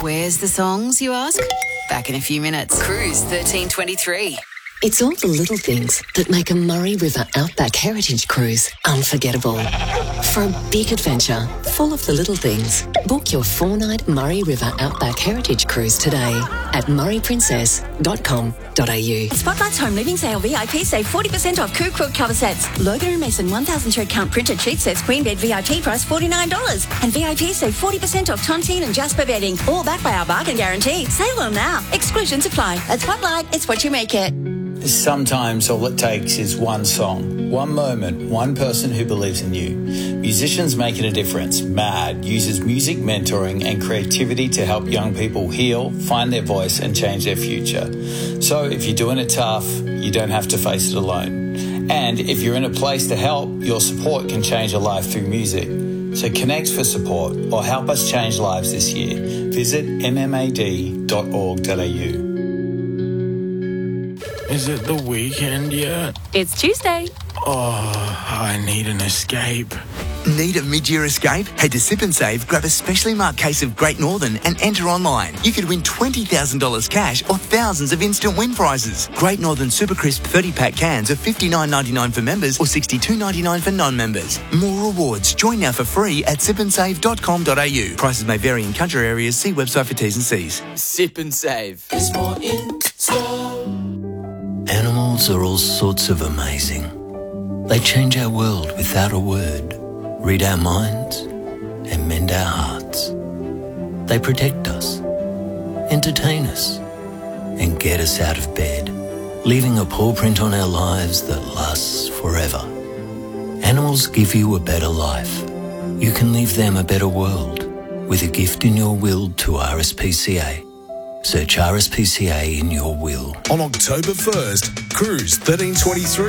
Where's the songs, you ask? Back in a few minutes. Cruise 1323. It's all the little things that make a Murray River Outback Heritage Cruise unforgettable. For a big adventure full of the little things, book your 4-night Murray River Outback Heritage Cruise today at murrayprincess.com.au. Spotlight's Home Living Sale VIP save 40% off Coup Quilt cover sets. Logan & Mason 1,000 thread count printed sheet sets queen bed VIP price $49. And VIP save 40% off Tontine and Jasper bedding. All backed by our bargain guarantee. Sale on now. Exclusions apply. At Spotlight, it's what you make it. Sometimes all it takes is one song, one moment, one person who believes in you. Musicians Making a Difference, MAD, uses music mentoring and creativity to help young people heal, find their voice and change their future. So if you're doing it tough, you don't have to face it alone. And if you're in a place to help, your support can change a life through music. So connect for support or help us change lives this year. Visit mmad.org.au. Is it the weekend yet? It's Tuesday. Oh, I need an escape. Need a mid-year escape? Head to Sip and Save, grab a specially marked case of Great Northern and enter online. You could win $20,000 cash or thousands of instant win prizes. Great Northern Super Crisp 30-pack cans are $59.99 for members or $62.99 for non-members. More rewards. Join now for free at sipandsave.com.au. Prices may vary in country areas. See website for T's and C's. Sip and Save. There's more in store. Animals are all sorts of amazing. They change our world without a word, read our minds, and mend our hearts. They protect us, entertain us, and get us out of bed, leaving a paw print on our lives that lasts forever. Animals give you a better life. You can leave them a better world with a gift in your will to RSPCA. Search RSPCA in your will. On October 1st, Cruise 1323.